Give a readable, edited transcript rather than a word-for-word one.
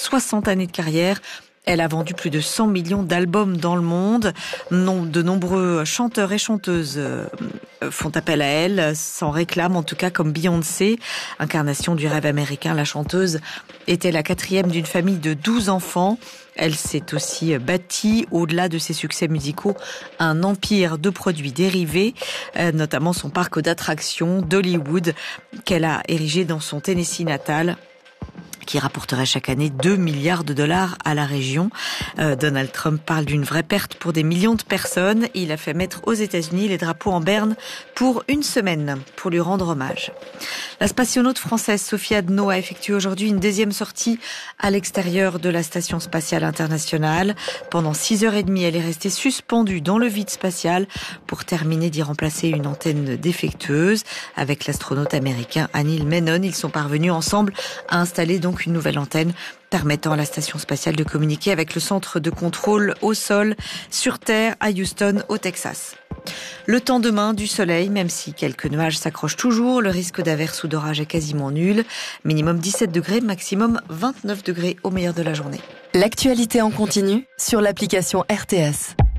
60 années de carrière. Elle a vendu plus de 100 millions d'albums dans le monde. De nombreux chanteurs et chanteuses font appel à elle, s'en réclament en tout cas, comme Beyoncé. Incarnation du rêve américain, la chanteuse était la 4e d'une famille de 12 enfants. Elle s'est aussi bâtie, au-delà de ses succès musicaux, un empire de produits dérivés, notamment son parc d'attractions d'Hollywood qu'elle a érigé dans son Tennessee natal, qui rapporterait chaque année 2 milliards de dollars à la région. Donald Trump parle d'une vraie perte pour des millions de personnes. Il a fait mettre aux États-Unis les drapeaux en berne pour une semaine, pour lui rendre hommage. La spationaute française Sophie Adno a effectué aujourd'hui une 2e sortie à l'extérieur de la Station spatiale internationale. Pendant 6h30, elle est restée suspendue dans le vide spatial pour terminer d'y remplacer une antenne défectueuse. Avec l'astronaute américain Anil Menon, ils sont parvenus ensemble à installer donc une nouvelle antenne permettant à la station spatiale de communiquer avec le centre de contrôle au sol sur Terre à Houston, au Texas. Le temps demain, du soleil, même si quelques nuages s'accrochent toujours, le risque d'averse ou d'orage est quasiment nul. Minimum 17 degrés, maximum 29 degrés au meilleur de la journée. L'actualité en continu sur l'application RTS.